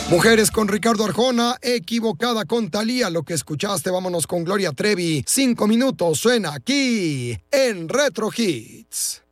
Mujeres con Ricardo Arjona, Equivocada con Thalía. Lo que escuchaste, vámonos con Gloria Trevi. 5 minutos, suena aquí en Retro Hits.